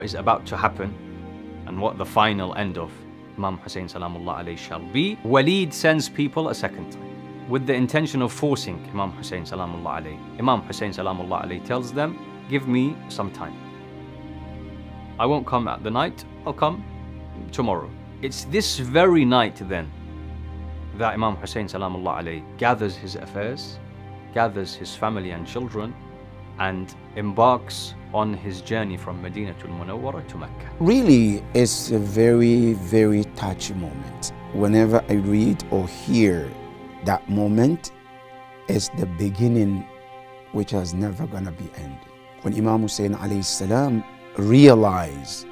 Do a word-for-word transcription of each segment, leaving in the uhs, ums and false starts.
is about to happen and what the final end of Imam Hussein Salamullah alayhi shall be, Walid sends people a second time with the intention of forcing Imam Hussein Salamullah alayhi. Imam Hussein Salamullah alayhi tells them, give me some time. I won't come at the night, I'll come tomorrow. It's this very night then that Imam Hussein Salamullah alayhi gathers his affairs, gathers his family and children, and embarks on his journey from Madinatul Munawwara to Mecca. Really, it's a very, very touchy moment. Whenever I read or hear that moment, it's the beginning which is never gonna be ending. When Imam Hussein alayhi salam realized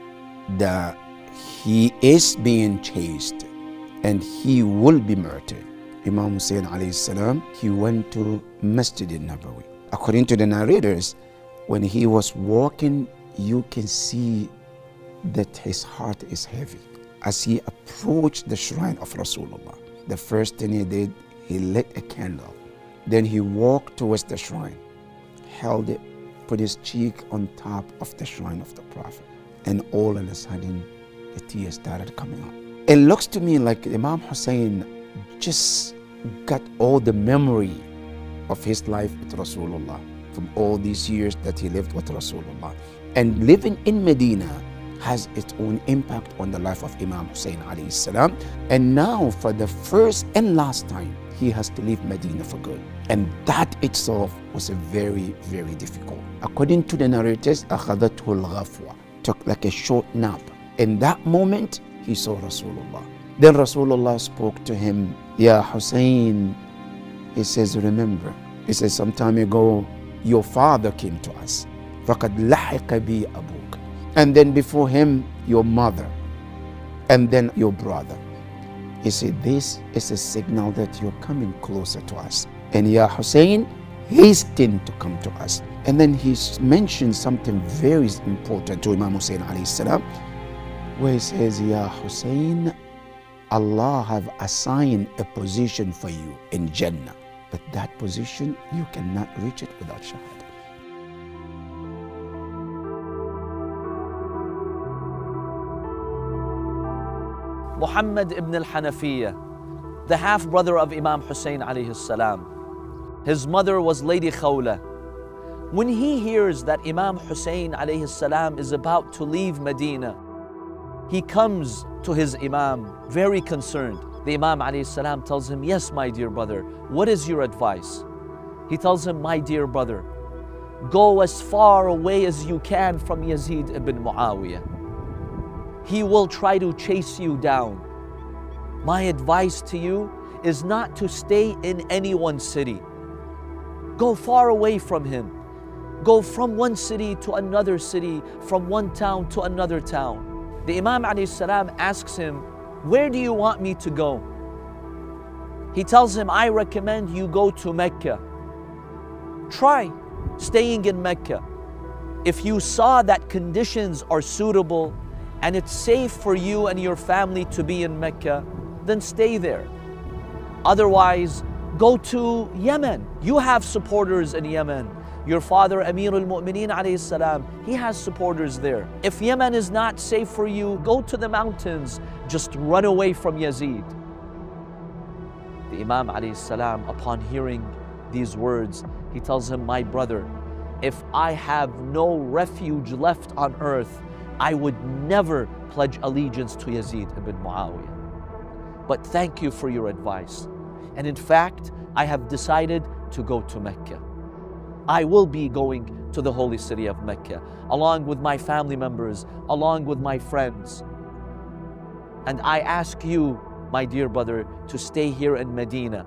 that he is being chased and he will be murdered, Imam Hussein alayhi salam, he went to Masjid al-Nabawi. According to the narrators, when he was walking, you can see that his heart is heavy. As he approached the shrine of Rasulullah, the first thing he did, he lit a candle. Then he walked towards the shrine, held it, put his cheek on top of the shrine of the Prophet, and all of a sudden, the tears started coming out. It looks to me like Imam Hussein just got all the memory of his life with Rasulullah from all these years that he lived with Rasulullah. And living in Medina has its own impact on the life of Imam Hussein alayhi salam. And now for the first and last time, he has to leave Medina for good. And that itself was a very, very difficult. According to the narrators, أخذته الغفوة, took like a short nap. In that moment, he saw Rasulullah. Then Rasulullah spoke to him, Ya Hussein. He says, remember, he says, some time ago, your father came to us. فَقَدْ لَحِقَ بِي أَبُوكَ. And then before him, your mother. And then your brother. He said, this is a signal that you're coming closer to us. And Ya Hussein, hasten to come to us. And then he mentioned something very important to Imam Hussein alayhi salam, where he says, Ya Hussein, Allah have assigned a position for you in Jannah. But that position, you cannot reach it without Shahada. Muhammad ibn al-Hanafiyyah, the half-brother of Imam Hussein alayhi salam. His mother was Lady Khawla. When he hears that Imam Hussein alayhi salam is about to leave Medina, he comes to his Imam very concerned. The Imam alayhi salam tells him, yes, my dear brother, what is your advice? He tells him, my dear brother, go as far away as you can from Yazid ibn Muawiyah. He will try to chase you down. My advice to you is not to stay in any one city. Go far away from him. Go from one city to another city, from one town to another town. The Imam alayhi salam asks him, where do you want me to go? He tells him, I recommend you go to Mecca. Try staying in Mecca. If you saw that conditions are suitable and it's safe for you and your family to be in Mecca, then stay there. Otherwise, go to Yemen. You have supporters in Yemen. Your father, Amir al-Mu'mineen alayhi salam, he has supporters there. If Yemen is not safe for you, go to the mountains. Just run away from Yazid. The Imam alayhi salam, upon hearing these words, he tells him, my brother, if I have no refuge left on earth, I would never pledge allegiance to Yazid ibn Muawiyah. But thank you for your advice. And in fact, I have decided to go to Mecca. I will be going to the holy city of Mecca, along with my family members, along with my friends. And I ask you, my dear brother, to stay here in Medina.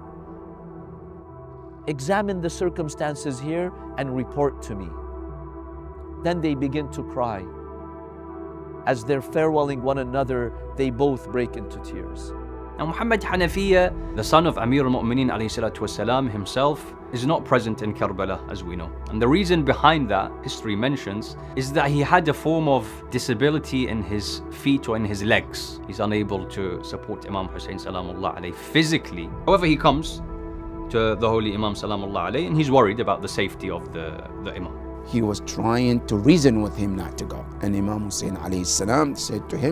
Examine the circumstances here and report to me. Then they begin to cry. As they're farewelling one another, they both break into tears. Now Muhammad Hanafiyyah, the son of Amir al-Mu'mineen alayhi salatu wasalam himself, is not present in Karbala, as we know. And the reason behind that, history mentions, is that he had a form of disability in his feet or in his legs. He's unable to support Imam Hussein salamullah alayhi physically. However, he comes to the holy Imam salamullah alayhi and he's worried about the safety of the, the Imam. he was trying to reason with him not to go. And Imam Hussein alayhi salam said to him,